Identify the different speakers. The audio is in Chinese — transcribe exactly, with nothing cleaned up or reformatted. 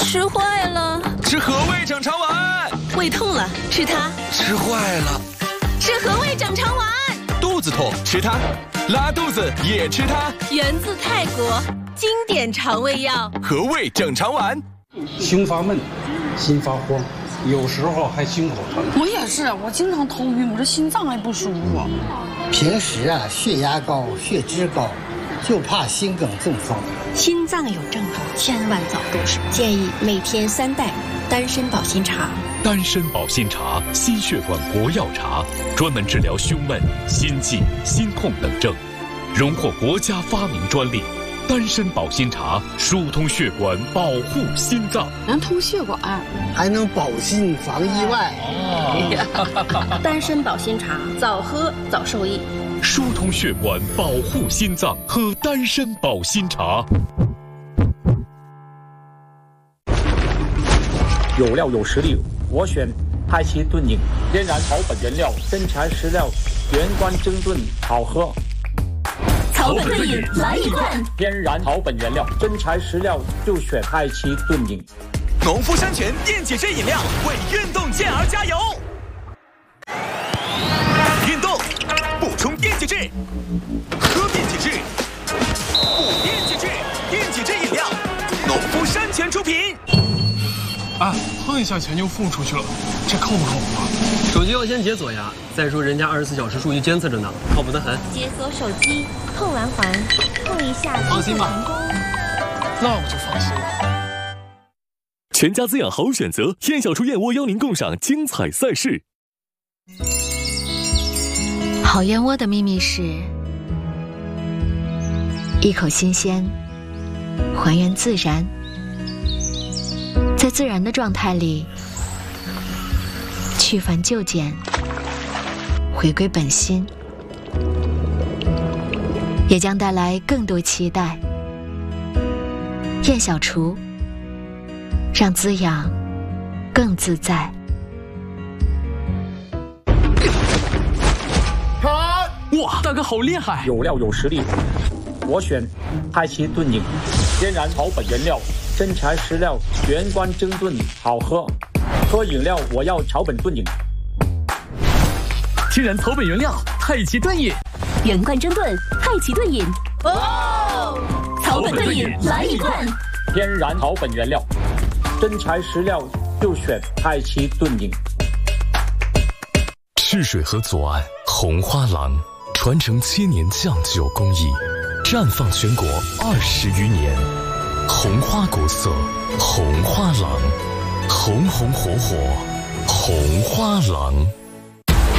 Speaker 1: 吃坏了。
Speaker 2: 吃和味整肠丸。
Speaker 1: 胃痛了，吃它。
Speaker 2: 吃坏了。
Speaker 1: 吃和味整肠丸。
Speaker 2: 肚子痛，吃它。拉肚子也吃它。
Speaker 1: 源自泰国，经典肠胃药。
Speaker 2: 和味整肠丸。
Speaker 3: 胸发闷，心发慌，有时候还心口疼。
Speaker 4: 我也是，我经常头晕，我这心脏还不舒服。
Speaker 5: 平时啊，血压高，血脂高，就怕心梗中风。
Speaker 6: 心脏有症状，千万早入手。建议每天三袋丹参保心茶。
Speaker 7: 丹参保心茶，心血管国药茶，专门治疗胸闷、心悸、心痛等症，荣获国家发明专利。丹参保心茶疏通血管，保护心脏，
Speaker 4: 能通血管，
Speaker 5: 还能保心防意外。
Speaker 6: 哦、丹参保心茶，早喝早受益。
Speaker 7: 疏通血管，保护心脏，喝丹参保心茶。
Speaker 8: 有料有实力，我选太极炖饮，天然草本原料，真材实料，原罐蒸炖，好喝。
Speaker 1: 草本炖饮来一罐，
Speaker 8: 天然草本原料，真材实料，就选太极炖饮。
Speaker 2: 农夫山泉电解质饮料，为运动健儿加油！运动补充电解质，喝电解质，补电解质，电解质饮料，农夫山泉出品。
Speaker 9: 啊，碰一下钱就付出去了，这靠不靠谱啊？
Speaker 10: 手机要先解锁呀。再说人家二十四小时数据监测着呢，靠谱得很。
Speaker 11: 解锁手机，碰完环，碰一下，
Speaker 9: 放心吧。那我就放心了。
Speaker 7: 全家滋养好选择，燕小厨燕窝邀您共赏精彩赛事。
Speaker 12: 好燕窝的秘密是一口新鲜，还原自然，在自然的状态里去繁就简，回归本心，也将带来更多期待。燕小厨，让滋养更自在。
Speaker 10: 哇，大哥好厉害！
Speaker 8: 有料有实力，我选太极炖饮，天然草本原料，真材实料，原罐蒸炖，好喝。喝饮料我要草本炖饮。
Speaker 10: 天然草本原料，太极炖饮，
Speaker 1: 原罐蒸炖，太极炖饮。哦，草本炖饮来一罐。
Speaker 8: 天然草本原料，真材实料，就选太极炖饮。
Speaker 7: 赤水河左岸红花廊，传承千年酱酒工艺，绽放全国二十余年。红花国色，红花廊，红红火火，红花廊。